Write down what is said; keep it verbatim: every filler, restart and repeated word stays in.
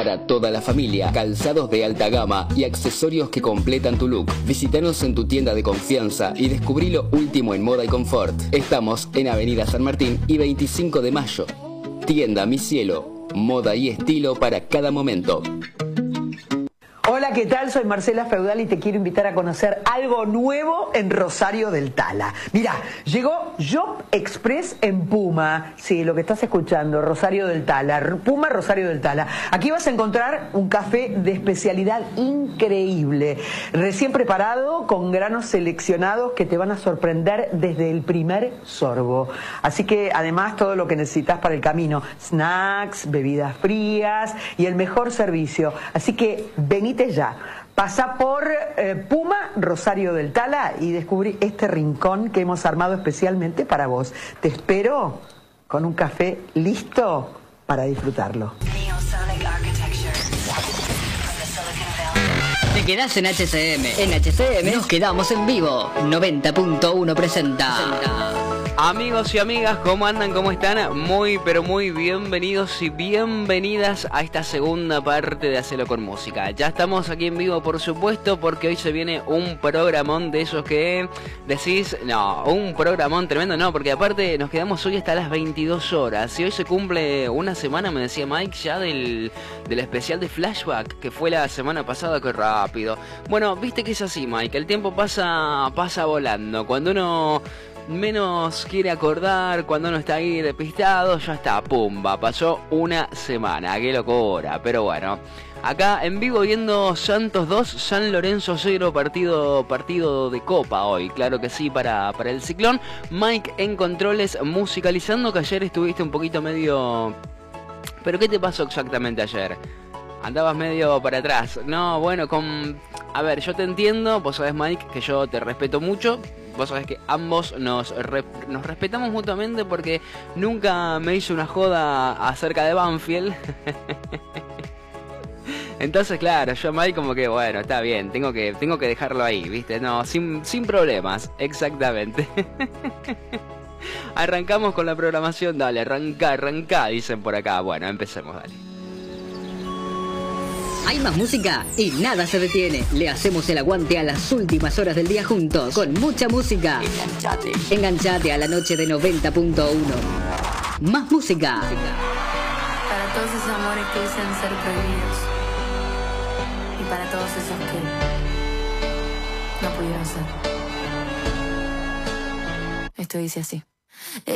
para toda la familia, calzados de alta gama y accesorios que completan tu look. Visítanos en tu tienda de confianza y descubrí lo último en moda y confort. Estamos en Avenida San Martín y veinticinco de mayo. Tienda Mi Cielo, moda y estilo para cada momento. Hola, ¿qué tal? Soy Marcela Feudal y te quiero invitar a conocer algo nuevo en Rosario del Tala. Mirá, llegó Job Express en Puma. Sí, lo que estás escuchando, Rosario del Tala. Puma, Rosario del Tala. Aquí vas a encontrar un café de especialidad increíble, recién preparado, con granos seleccionados que te van a sorprender desde el primer sorbo. Así que además todo lo que necesitas para el camino, snacks, bebidas frías y el mejor servicio. Así que venite ya, pasa por eh, Puma, Rosario del Tala y descubrí este rincón que hemos armado especialmente para vos. Te espero con un café listo para disfrutarlo. Te quedás en H C M. En H C M nos quedamos en vivo. noventa punto uno presenta. Amigos y amigas, ¿cómo andan? ¿Cómo están? Muy, pero muy bienvenidos y bienvenidas a esta segunda parte de Hacelo con Música. Ya estamos aquí en vivo, por supuesto, porque hoy se viene un programón de esos que decís, no, un programón tremendo, no, porque aparte nos quedamos hoy hasta las veintidós horas. Y hoy se cumple una semana, me decía Mike, ya del, del especial de Flashback, que fue la semana pasada, que rápido. Bueno, viste que es así, Mike, el tiempo pasa, pasa volando. Cuando uno menos quiere acordar, cuando uno está ahí despistado, ya está, pumba, pasó una semana, qué locura. Pero bueno, acá en vivo viendo Santos dos, San Lorenzo cero, partido, partido de Copa hoy, claro que sí, para, para el Ciclón. Mike en controles, musicalizando, que ayer estuviste un poquito medio... ¿Pero qué te pasó exactamente ayer? Andabas medio para atrás. No, bueno, con... A ver, yo te entiendo, vos sabés, Mike, que yo te respeto mucho. Vos sabés que ambos nos, re nos respetamos mutuamente porque nunca me hizo una joda acerca de Banfield. Entonces, claro, yo Mike como que, bueno, está bien, tengo que, tengo que dejarlo ahí, ¿viste? No, sin, sin problemas, exactamente. Arrancamos con la programación, dale, arranca, arranca, dicen por acá. Bueno, empecemos, dale. Hay más música y nada se detiene. Le hacemos el aguante a las últimas horas del día juntos, con mucha música. Enganchate. Enganchate a la noche de noventa punto uno. Más música. Para todos esos amores que dicen ser prohibidos. Y para todos esos que no pudieron ser. Esto dice así.